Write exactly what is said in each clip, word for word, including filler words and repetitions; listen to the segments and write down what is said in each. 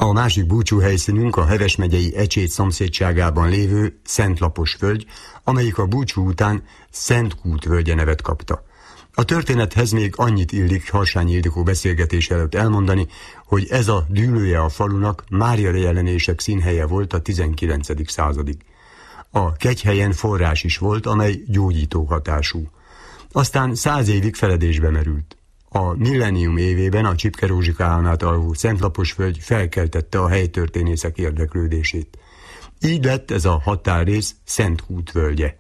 A másik búcsúhelyszínünk a Heves megyei Ecsét szomszédságában lévő Szentlapos völgy, amelyik a búcsú után Szentkút völgye nevet kapta. A történethez még annyit illik Harsányi Ildikó beszélgetés előtt elmondani, hogy ez a dűlője a falunak Mária jelenések színhelye volt a tizenkilencedik századig. A Kegyhelyen forrás is volt, amely gyógyító hatású. Aztán száz évig feledésbe merült. A millennium évében a Csipke Rózsika álmát alvó Szentlapos völgy felkeltette a helytörténészek érdeklődését. Így lett ez a határrész Szentkút völgye.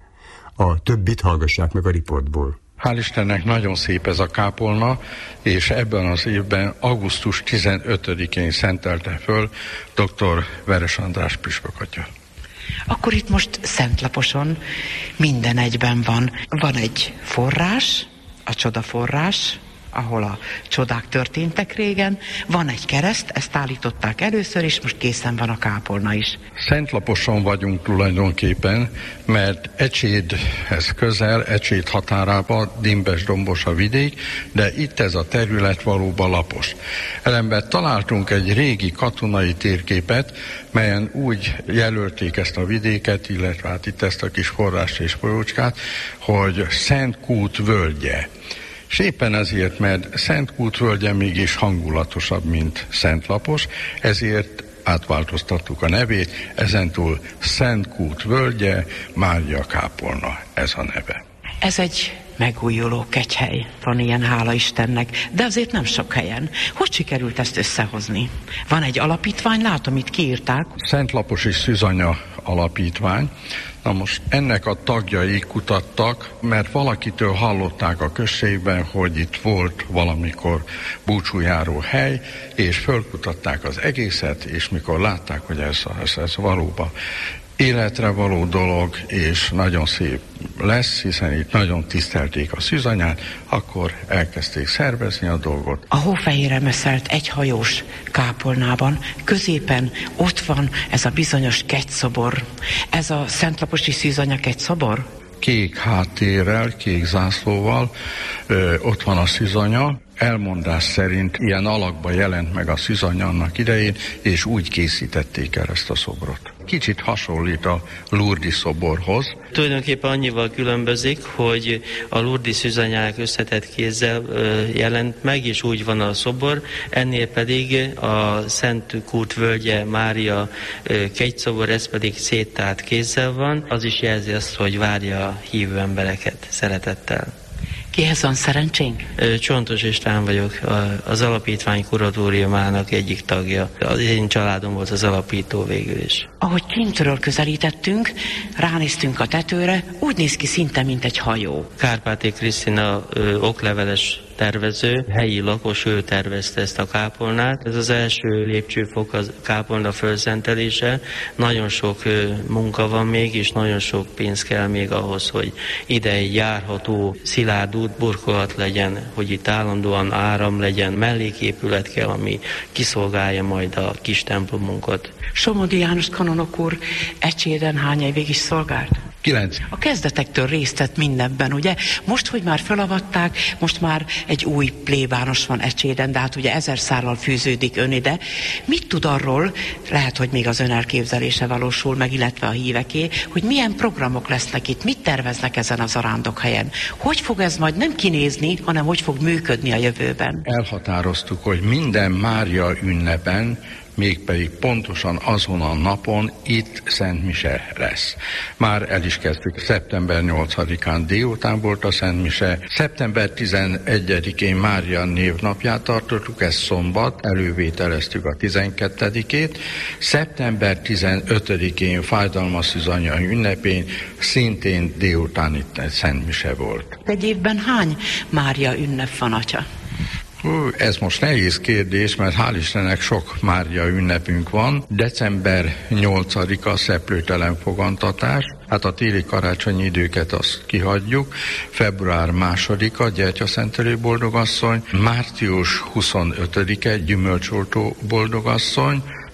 A többit hallgassák meg a riportból. Hál' Istennek nagyon szép ez a kápolna, és ebben az évben augusztus tizenötödikén szentelte föl dr. Veres András püspök atya. Akkor itt most Szentlaposon minden egyben van. Van egy forrás, a csodaforrás, ahol a csodák történtek régen, van egy kereszt, ezt állították először, és most készen van a kápolna is. Szentlaposon vagyunk tulajdonképpen, mert Ecsédhez közel, Ecsét határában Dimbes-dombos a vidék, de itt ez a terület valóban lapos. Ellenben találtunk egy régi katonai térképet, melyen úgy jelölték ezt a vidéket, illetve hát itt ezt a kis forrást és folyócskát, hogy Szentkút völgye. És éppen ezért, mert Szentkút völgye mégis hangulatosabb, mint Szentlapos, ezért átváltoztattuk a nevét, ezentúl Szentkút völgye, Mária kápolna, ez a neve. Ez egy megújuló kegyhely, van ilyen, hála Istennek, de azért nem sok helyen. Hogy sikerült ezt összehozni? Van egy alapítvány, látom, itt kiírták. Szentlaposi Szűzanya alapítvány. Na most ennek a tagjai kutattak, mert valakitől hallották a községben, hogy itt volt valamikor búcsújáró hely, és fölkutatták az egészet, és mikor látták, hogy ez, ez, ez valóban életre való dolog, és nagyon szép lesz, hiszen itt nagyon tisztelték a szűzanyát, akkor elkezdték szervezni a dolgot. A hófehérre meszelt egyhajós kápolnában középen ott van ez a bizonyos kegyszobor. Ez a Szentlaposi Szűzanya kegyszobor? Kék háttérrel, kék zászlóval, ö, ott van a szűzanya. Elmondás szerint ilyen alakban jelent meg a szűzanya annak idején, és úgy készítették el ezt a szobrot. Kicsit hasonlít a Lourdes szoborhoz. Tulajdonképpen annyival különbözik, hogy a Lourdes szűzanyák összetett kézzel jelent meg, és úgy van a szobor, ennél pedig a Szentkút völgye Mária kegyszobor, ez pedig széttárt kézzel van, az is jelzi azt, hogy várja a hívő embereket szeretettel. Kihez van szerencsénk? Csontos István vagyok, az alapítvány kuratóriumának egyik tagja. Az én családom volt az alapító végül is. Ahogy kintről közelítettünk, ránéztünk a tetőre, úgy néz ki szinte, mint egy hajó. Kárpáti Krisztina okleveles tervező, helyi lakos, ő tervezte ezt a kápolnát. Ez az első lépcsőfok a kápolna fölszentelése. Nagyon sok munka van még, és nagyon sok pénz kell még ahhoz, hogy ide egy járható, szilárd út, burkolat legyen, hogy itt állandóan áram legyen, melléképület kell, ami kiszolgálja majd a kis templomunkat. Somodi János kanonok úr Ecséden hány évig is szolgált? Kilenc. A kezdetektől részt vett mindenben, ugye? Most, hogy már felavatták, most már egy új plébános van Ecséden, de hát ugye ezer szállal fűződik ön ide. Mit tud arról, lehet, hogy még az ön elképzelése valósul meg, illetve a híveké, hogy milyen programok lesznek itt, mit terveznek ezen a zarándokhelyen? Hogy fog ez majd nem kinézni, hanem hogy fog működni a jövőben? Elhatároztuk, hogy minden Mária ünnepen, mégpedig pontosan azon a napon itt Szent Mise lesz. Már el is kezdtük, szeptember nyolcadikán délután volt a Szent Mise, szeptember tizenegyedikén Mária névnapját tartottuk, ez szombat, elővételeztük a tizenkettedikét, szeptember tizenötödikén Fájdalmas Szűzanya ünnepén szintén délután itt egy Szent Mise volt. Egy évben hány Mária ünnep van, atya? Hú, ez most nehéz kérdés, mert hál' Istennek sok Mária ünnepünk van. december nyolcadika szeplőtelen fogantatás, hát a téli karácsonyi időket azt kihagyjuk. február másodika gyertyaszentelő boldogasszony, március huszonötödike gyümölcsoltó boldogasszony,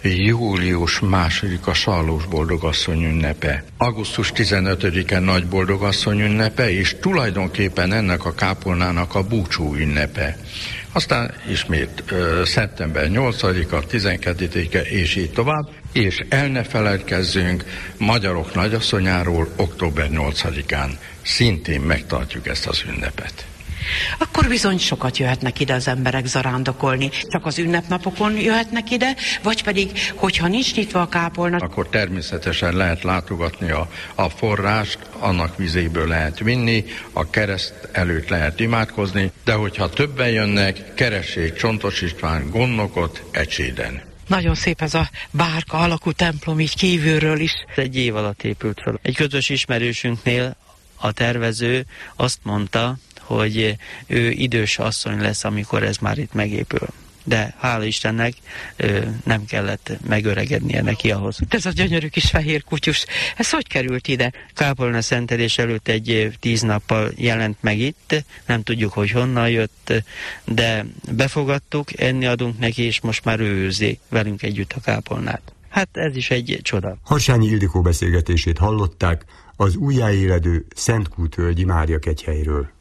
július másodika Sallós boldogasszony ünnepe. augusztus tizenötödike Nagy boldogasszony ünnepe, és tulajdonképpen ennek a kápolnának a búcsú ünnepe. Aztán ismét uh, szeptember nyolcadika, tizenkettedike és így tovább, és el ne feledkezzünk Magyarok nagyasszonyáról október nyolcadikán. Szintén megtartjuk ezt az ünnepet. Akkor bizony sokat jöhetnek ide az emberek zarándokolni. Csak az ünnepnapokon jöhetnek ide, vagy pedig, hogyha nincs nyitva a kápolna, akkor természetesen lehet látogatni a, a forrást, annak vizéből lehet vinni, a kereszt előtt lehet imádkozni, de hogyha többen jönnek, keressék Csontos István gondnokot Ecséden. Nagyon szép ez a bárka alakú templom így kívülről is. Egy év alatt épült fel. Egy közös ismerősünknél a tervező azt mondta, hogy ő idős asszony lesz, amikor ez már itt megépül. De hála Istennek nem kellett megöregednie neki ahhoz. Ez a gyönyörű kis fehér kutyus, ez hogy került ide? Kápolna szentelés előtt egy tíz nappal jelent meg itt, nem tudjuk, hogy honnan jött, de befogadtuk, enni adunk neki, és most már ő őrzi velünk együtt a kápolnát. Hát ez is egy csoda. Harsányi Ildikó beszélgetését hallották az újjáéledő Szentkútvölgyi Mária kegyhelyről.